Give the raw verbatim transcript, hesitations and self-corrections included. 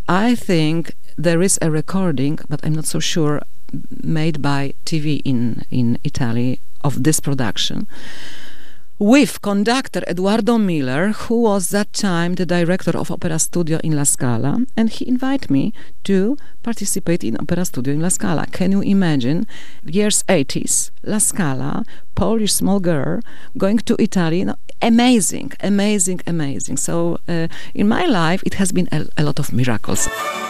I think there is a recording, but I'm not so sure, made by T V in, in Italy of this production, with conductor Eduardo Miller, who was that time the director of Opera Studio in La Scala, and he invited me to participate in Opera Studio in La Scala. Can you imagine? Years eighties, La Scala, Polish small girl, going to Italy. No, amazing, amazing, amazing. So uh, in my life, it has been a, a lot of miracles.